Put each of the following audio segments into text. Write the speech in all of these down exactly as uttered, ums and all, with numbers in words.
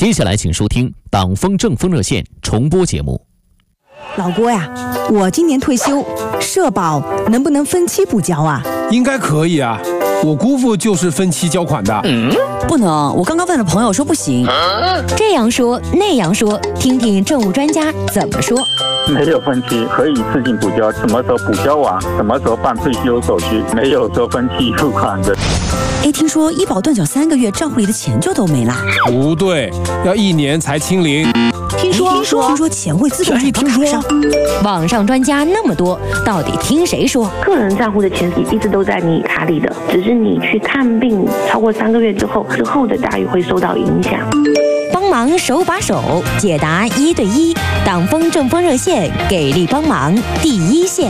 接下来请收听党风正风热线重播节目。 老郭呀，我今年退休，社保能不能分期补交啊？ 应该可以啊，我姑父就是分期交款的。 嗯，不能，我刚刚问了朋友说不行。 这样说那样说，听听政务专家怎么说。 没有分期，可以一次性补交，什么时候补交完，什么时候办退休手续，没有说分期付款的。 哎，听说医保断缴三个月，账户里的钱就都没了。 不对，要一年才清零。 听说听说听说钱会自动转到卡上。 网上专家那么多，到底听谁说？ 个人账户的钱一直都在你卡里的，只是你去看病超过三个月之后，之后的待遇会受到影响。 帮忙手把手解答一对一，党风正风热线给力帮忙第一线。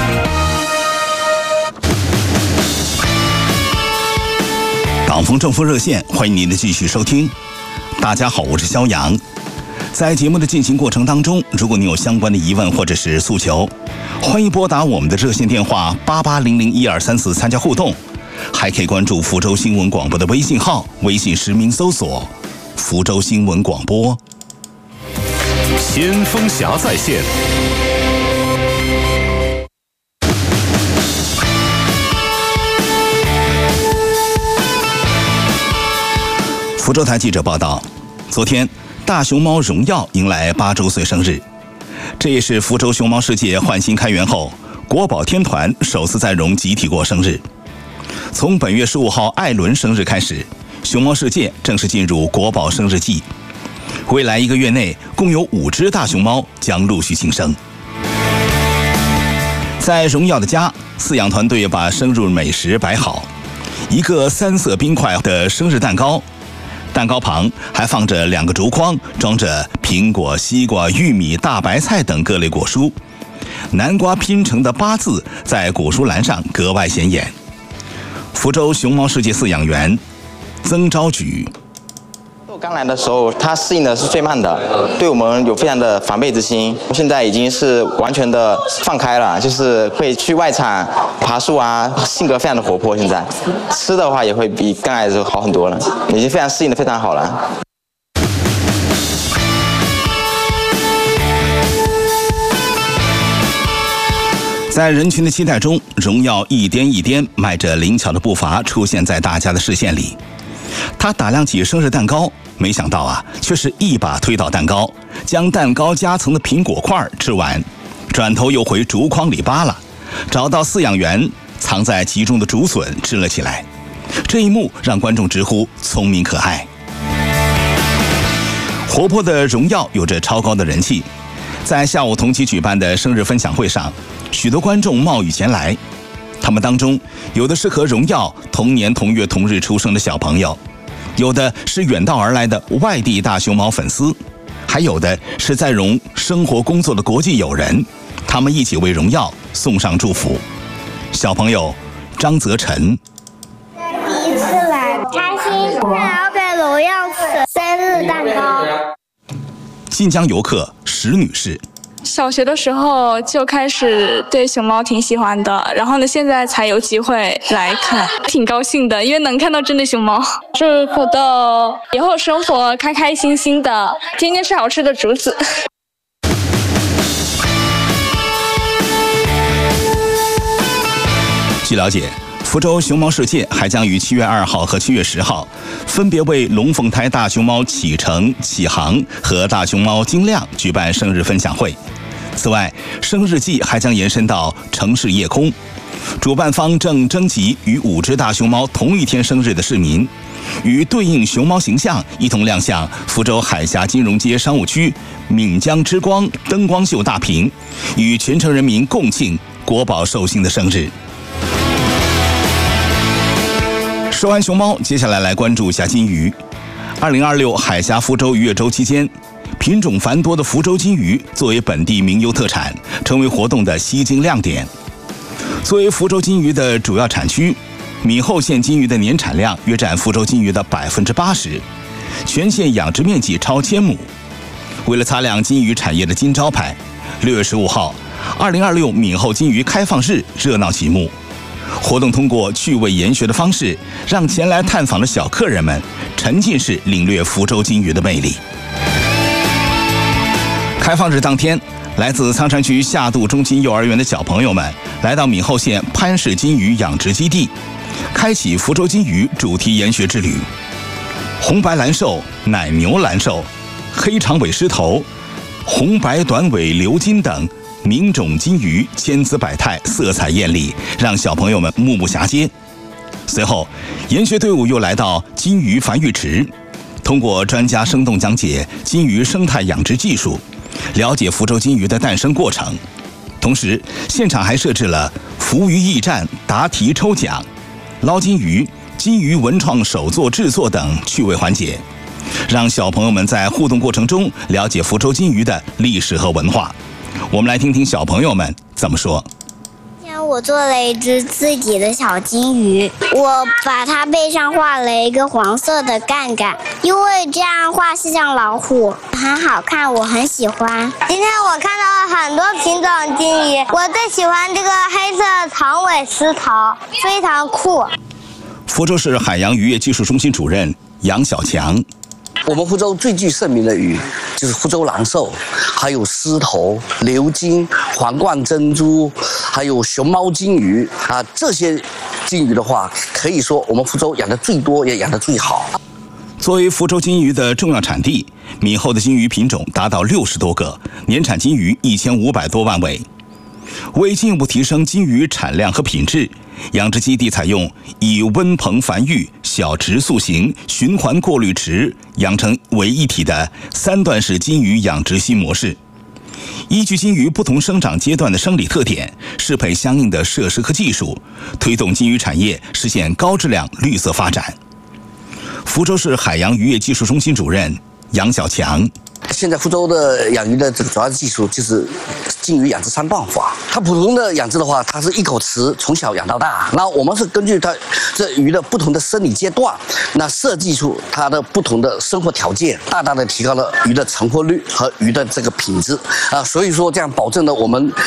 党风正风热线，欢迎您的继续收听。大家好，我是肖阳。在节目的进行过程当中，如果你有相关的疑问或者是诉求，欢迎拨打我们的热线电话八八零零一二三四参加互动，还可以关注福州新闻广播的微信号，微信实名搜索福州新闻广播。 先锋侠在线。 福州台记者报道，昨天大熊猫荣耀迎来八周岁生日，这也是福州熊猫世界焕新开园后国宝天团首次在荣集体过生日。从本月十五号艾伦生日开始，熊猫世界正式进入国宝生日季。未来一个月内，共有五只大熊猫将陆续庆生。在荣耀的家，饲养团队把生日美食摆好，一个三色冰块的生日蛋糕。蛋糕旁还放着两个竹筐，装着苹果、西瓜、玉米、大白菜等各类果蔬。南瓜拼成的八字在果蔬栏上格外显眼。福州熊猫世界饲养员曾昭举。 我刚来的时候，它适应的是最慢的，对我们有非常的防备之心。现在已经是完全的放开了，就是会去外场爬树啊，性格非常的活泼。现在吃的话也会比刚来的时候好很多了，已经非常适应的非常好了。 在人群的期待中，荣耀一颠一颠迈着灵巧的步伐出现在大家的视线里。他打量起生日蛋糕，没想到啊，却是一把推倒蛋糕，将蛋糕夹层的苹果块吃完，转头又回竹筐里扒拉，找到饲养员藏在其中的竹笋吃了起来。这一幕让观众直呼聪明可爱。活泼的荣耀有着超高的人气，在下午同期举办的生日分享会上，许多观众冒雨前来。他们当中，有的是和荣耀同年同月同日出生的小朋友，有的是远道而来的外地大熊猫粉丝，还有的是在荣生活工作的国际友人，他们一起为荣耀送上祝福。小朋友张泽晨， 第一次来，开心，还要给荣耀吃生日蛋糕。 晋江游客石女士。 小学的时候就开始对熊猫挺喜欢的，然后呢，现在才有机会来看，挺高兴的，因为能看到真的熊猫。祝蝌蚪以后生活开开心心的，天天吃好吃的竹子。 据了解，福州熊猫世界还将于七月二号和七月十号，分别为龙凤胎大熊猫启程、启航和大熊猫晶亮举办生日分享会。此外，生日季还将延伸到城市夜空。主办方正征集与五只大熊猫同一天生日的市民，与对应熊猫形象一同亮相福州海峡金融街商务区闽江之光灯光秀大屏，与全城人民共庆国宝寿星的生日。说完熊猫，接下来来关注一下金鱼。二零二六海峡福州渔业周期间，品种繁多的福州金鱼作为本地名优特产，成为活动的吸睛亮点。作为福州金鱼的主要产区，闽后县金鱼的年产量约占福州金鱼的百分之八十，全县养殖面积超千亩。为了擦亮金鱼产业的金招牌，六月十五号，二零二六闽后金鱼开放日热闹启幕。 活动通过趣味研学的方式，让前来探访的小客人们沉浸式领略福州金鱼的魅力。开放日当天，来自苍山区下渡中心幼儿园的小朋友们来到闽后县潘氏金鱼养殖基地，开启福州金鱼主题研学之旅。红白蓝瘦、奶牛蓝瘦、黑长尾狮头、红白短尾鎏金等名种金鱼千姿百态，色彩艳丽，让小朋友们目不暇接。随后，研学队伍又来到金鱼繁育池，通过专家生动讲解金鱼生态养殖技术，了解福州金鱼的诞生过程。同时，现场还设置了福鱼驿站答题抽奖、捞金鱼、金鱼文创手作制作等趣味环节，让小朋友们在互动过程中了解福州金鱼的历史和文化。我们来听听小朋友们怎么说。 我做了一只自己的小金鱼，我把它背上画了一个黄色的杠杠，因为这样画是像老虎，很好看，我很喜欢。今天我看到了很多品种金鱼，我最喜欢这个黑色长尾狮头，非常酷。 福州市海洋渔业技术中心主任杨小强。 我们福州最具盛名的鱼就是福州蓝瘦，还有狮头、鎏金、皇冠珍珠，还有熊猫金鱼啊，这些金鱼的话，可以说我们福州养的最多，也养的最好。 作为福州金鱼的重要产地，闽后的金鱼品种达到六十多个，年产金鱼一千五百多万尾。为进一步提升金鱼产量和品质，养殖基地采用以温棚繁育、小池塑形、循环过滤池养成为一体的三段式金鱼养殖新模式。依据金鱼不同生长阶段的生理特点，适配相应的设施和技术，推动金鱼产业实现高质量绿色发展。福州市海洋渔业技术中心主任杨小强。 现在福州的养鱼的这个主要的技术就是金鱼养殖三段法。它普通的养殖的话，它是一口池从小养到大。那我们是根据它这鱼的不同的生理阶段，那设计出它的不同的生活条件，大大的提高了鱼的成活率和鱼的这个品质啊。所以说这样保证了我们